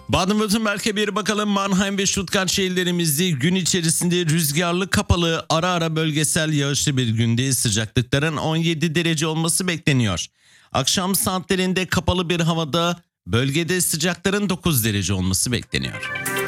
Baden-Württemberg'e bir bakalım. Mannheim ve Stuttgart şehirlerimizde gün içerisinde rüzgarlı, kapalı, ara ara bölgesel yağışlı bir günde sıcaklıkların 17 derece olması bekleniyor. Akşam saatlerinde kapalı bir havada bölgede sıcakların 9 derece olması bekleniyor.